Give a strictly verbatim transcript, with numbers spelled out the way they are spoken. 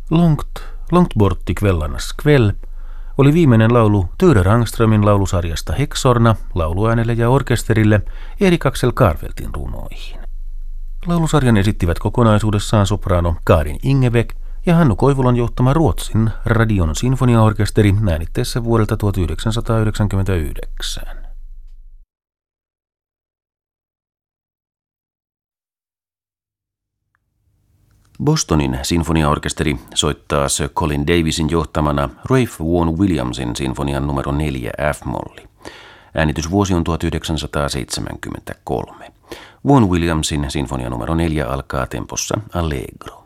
Långt, långt bort i kvällarnas kväll oli viimeinen laulu Ture Rangströmin laulusarjasta Häxorna lauluäänelle ja orkesterille Erik Axel Karfeltin runoihin. Laulusarjan esittivät kokonaisuudessaan sopraano Karin Ingebeck ja Hannu Koivulan johtama Ruotsin Radion sinfoniaorkesteri äänitteessä vuodelta tuhatyhdeksänsataayhdeksänkymmentäyhdeksän. Bostonin sinfoniaorkesteri soittaa Sir Colin Davisin johtamana Ralph Vaughan Williamsin sinfonian numero neljä F-molli. Äänitysvuosi on tuhatyhdeksänsataaseitsemänkymmentäkolme. Vaughan Williamsin sinfonia numero neljä alkaa tempossa Allegro.